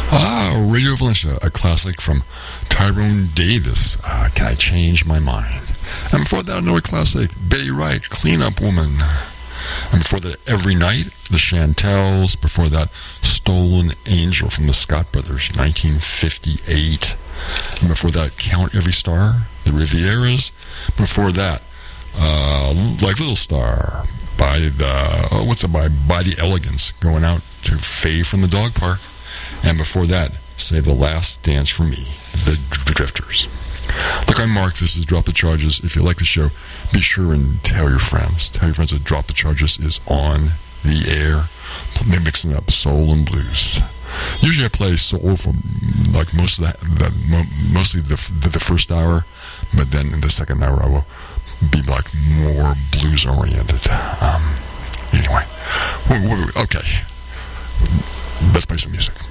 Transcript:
Radio Valencia, a classic from Tyrone Davis, Can I Change My Mind? And before that, another classic, Betty Wright, Clean Up Woman. And before that, Every Night, The Chantels. Before that, Stolen Angel from the Scott Brothers, 1958. And before that, Count Every Star, The Rivieras. Before that, Like Little Star, by the Elegants, going out to Faye from the Dog Park. And before that, Say the Last Dance for Me, The Drifters. Look, I'm Mark. This is Drop the Charges. If you like the show, be sure and tell your friends. Tell your friends that Drop the Charges is on the air, mixing up soul and blues. Usually I play soul for like mostly the first hour, but then in the second hour I will be like more blues oriented. Anyway, okay, let's play some music.